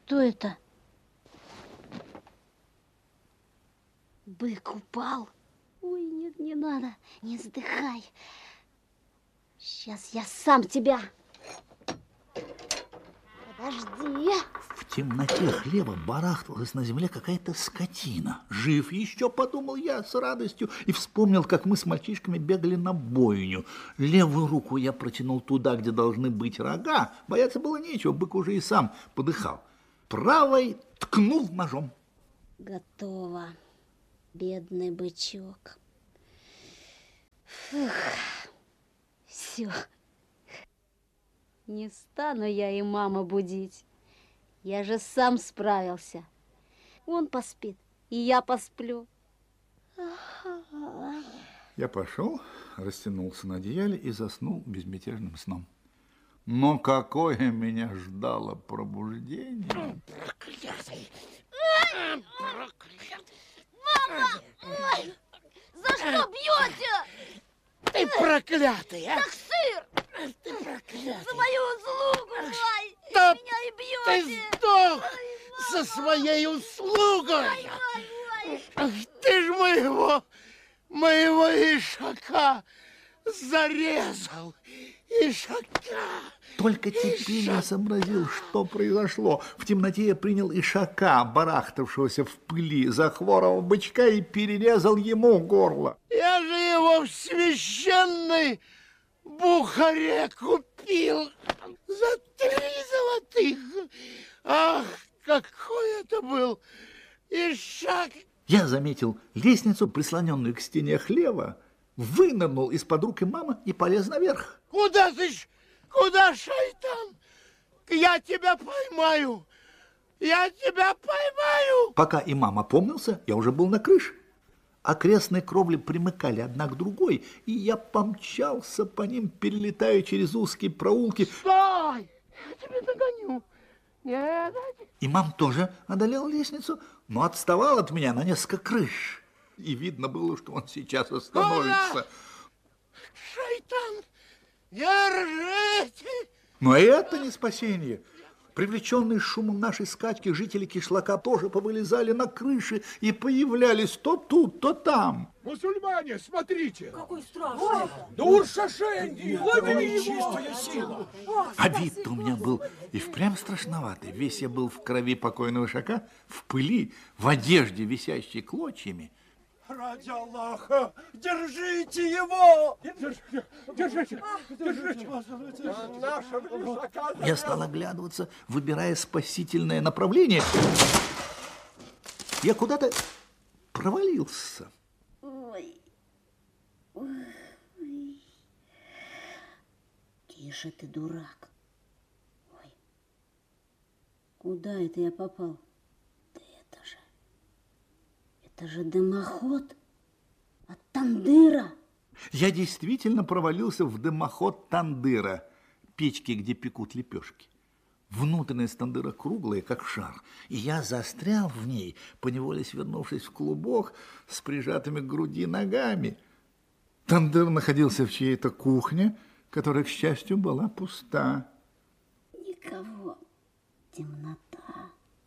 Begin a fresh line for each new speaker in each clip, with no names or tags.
Что это? Бык упал. Ой, нет, не надо. Не вздыхай. Сейчас я сам тебя. Подожди.
В темноте хлеба барахталась на земле какая-то скотина. Жив еще, подумал я с радостью, и вспомнил, как мы с мальчишками бегали на бойню. Левую руку я протянул туда, где должны быть рога. Бояться было нечего, бык уже и сам подыхал. Правой ткнул ножом.
Готово. Бедный бычок. Фух. Все. Не стану я и маму будить. Я же сам справился. Он поспит, и я посплю.
Я пошел, растянулся на одеяле и заснул безмятежным сном. Но какое меня ждало пробуждение.
Проклятый! Проклятый! Мама! Ой! За что бьете?
Ты проклятый, а?
Как сыр!
Ты проклятый!
За мою услугу! Ай!
Да
Меня и
ты
бьете!
сдох со своей услугой! Ах, ты ж моего Ишака зарезал! Ишака!
Только теперь я сообразил, что произошло. В темноте я принял Ишака, барахтавшегося в пыли, за хворого бычка и перерезал ему горло.
Я же его в священной Бухаре купил за 3 золотых. Ах, какой это был Ишак!
Я заметил лестницу, прислоненную к стене хлева, вынырнул из-под рук имама и полез наверх.
Куда ты ж? Куда, шайтан? Я тебя поймаю! Я тебя поймаю!
Пока имам опомнился, я уже был на крыше. Окрестные кровли примыкали одна к другой, и я помчался по ним, перелетая через узкие проулки.
Стой! Я тебя догоню. Нет.
Имам тоже одолел лестницу, но отставал от меня на несколько крыш. И видно было, что он сейчас остановится.
Шайтан! Держите!
Но и это не спасение. Привлеченные шумом нашей скачки, жители кишлака тоже повылезали на крыши и появлялись то тут, то там.
Мусульмане, смотрите!
Какой страшный!
Дур-Шашенди! Лови чистая сила!
А вид-то у меня был и впрямь страшноватый. Весь я был в крови покойного Ишака, в пыли, в одежде, висящей клочьями.
Ради Аллаха, держите его! Держите!
Я стал оглядываться, выбирая спасительное направление. Я куда-то провалился.
Ой. Ой. Тише ты, дурак. Ой. Куда это я попал? Это же дымоход от тандыра.
Я действительно провалился в дымоход тандыра, печки, где пекут лепешки. Внутренность тандыра круглая, как шар, и я застрял в ней, поневоле свернувшись в клубок с прижатыми к груди ногами. Тандыр находился в чьей-то кухне, которая, к счастью, была пуста.
Никого. Темнота.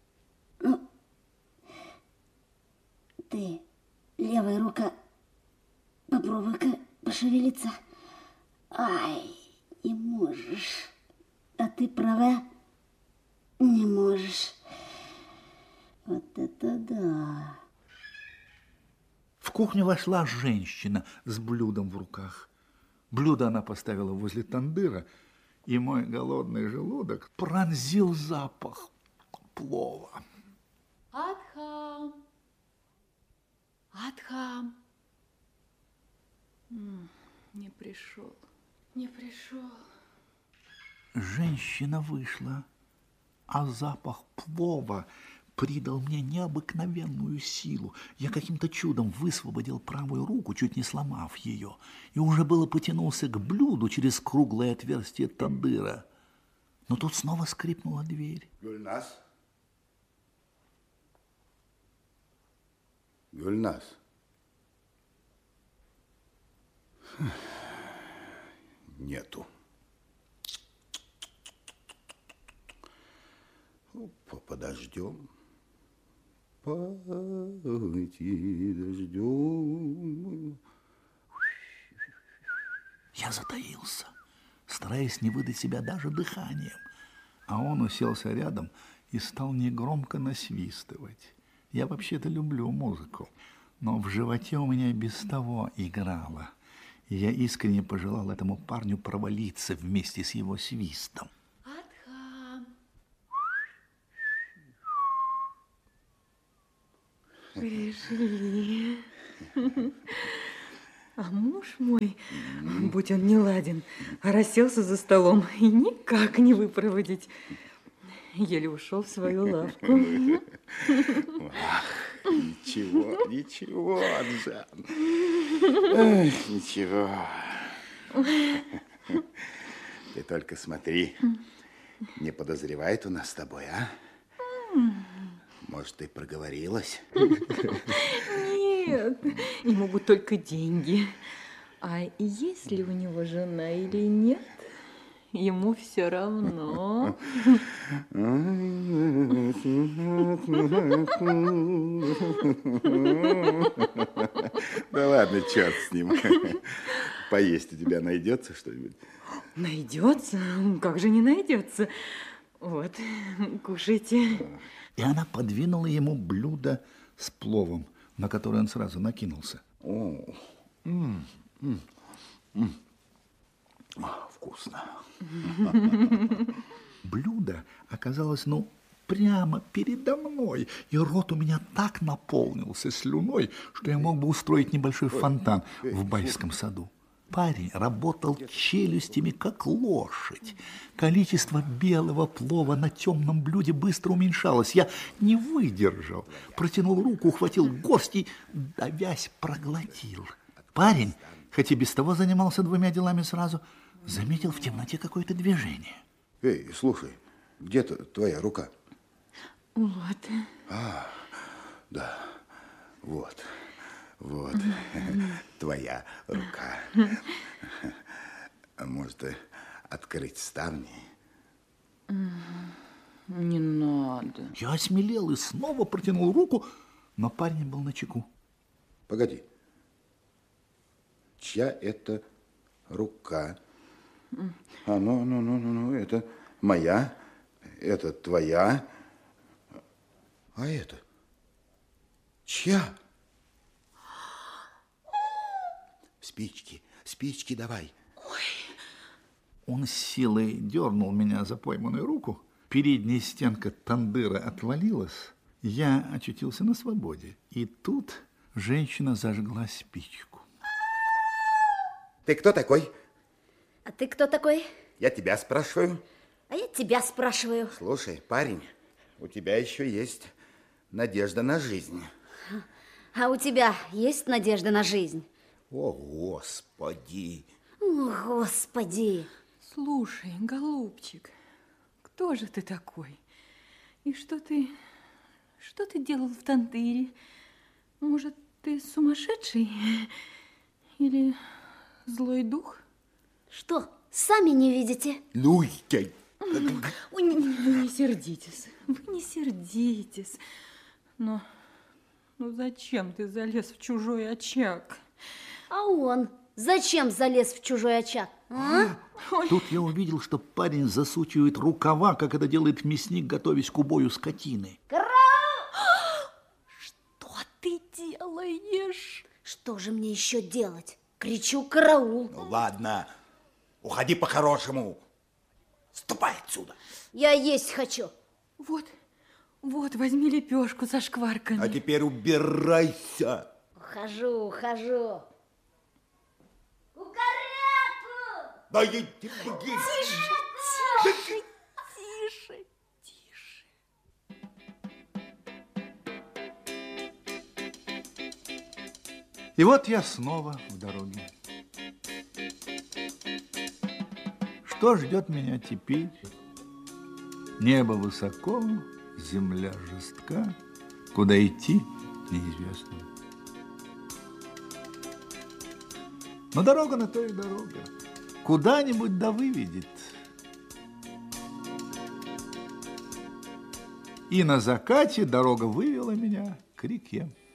Ты, левая рука, попробуй-ка пошевелиться. Ай, не можешь. А ты правая не можешь. Вот это да.
В кухню вошла женщина с блюдом в руках. Блюдо она поставила возле тандыра, и мой голодный желудок пронзил запах плова.
Адхам! Адхам! Не пришел, не пришел.
Женщина вышла, а запах плова придал мне необыкновенную силу. Я каким-то чудом высвободил правую руку, чуть не сломав ее, и уже было потянулся к блюду через круглое отверстие тандыра. Но тут снова скрипнула дверь.
Гульнас? Гульнас? Нету. Подождем. Подождем.
Я затаился, стараясь не выдать себя даже дыханием. А он уселся рядом и стал негромко насвистывать. Я вообще-то люблю музыку, но в животе у меня без того играло. И я искренне пожелал этому парню провалиться вместе с его свистом.
Адхам.
Пришли. А муж мой, будь он не ладен, расселся за столом и никак не выпроводить. Еле ушел в свою лавку.
Ничего, ничего, Анжан. Эх, ничего. Ты только смотри, не подозревает у нас с тобой, а? Может, ты проговорилась?
Нет, не могут только деньги. А есть ли у него жена или нет, ему все равно.
Да ладно, черт с ним. Поесть у тебя найдется что-нибудь?
Найдется? Как же не найдется? Вот, кушайте.
И она подвинула ему блюдо с пловом, на которое он сразу накинулся.
Вкусно.
Блюдо оказалось, прямо передо мной, и рот у меня так наполнился слюной, что я мог бы устроить небольшой фонтан в Байском саду. Парень работал челюстями, как лошадь. Количество белого плова на темном блюде быстро уменьшалось. Я не выдержал, протянул руку, ухватил горсть и, давясь, проглотил. Парень, хоть и без того занимался двумя делами сразу, заметил в темноте какое-то движение.
Эй, слушай, где-то твоя рука?
Вот.
Да, вот. Твоя рука. Может, открыть ставни?
Не надо.
Я осмелел и снова протянул руку, но парень был начеку.
Погоди. Чья это рука? Это моя, это твоя, а это чья? Спички давай.
Он с силой дернул меня за пойманную руку. Передняя стенка тандыра отвалилась. Я очутился на свободе. И тут женщина зажгла спичку.
Ты кто такой?
А ты кто такой?
Я тебя спрашиваю.
А я тебя спрашиваю.
Слушай, парень, у тебя еще есть надежда на жизнь.
А у тебя есть надежда на жизнь?
О, Господи!
О, Господи!
Слушай, голубчик, кто же ты такой? И что ты делал в Тандыре? Может, ты сумасшедший? Или злой дух?
Что, сами не видите?
Ой, вы не сердитесь, Но зачем ты залез в чужой очаг?
А он зачем залез в чужой очаг? А?
Тут я увидел, что парень засучивает рукава, как это делает мясник, готовясь к убою скотины.
Что ты делаешь?
Что же мне еще делать? Кричу: караул!
Ну, ладно, уходи по-хорошему. Ступай отсюда.
Я есть хочу.
Вот, возьми лепешку со шкварками.
А теперь убирайся.
Ухожу. Кукаряку!
Да иди, беги.
Тише.
И вот я снова в дороге. Что ждет меня теперь? Небо высоко, земля жестка, куда идти неизвестно. Но дорога на то и дорога. Куда-нибудь да выведет. И на закате дорога вывела меня к реке.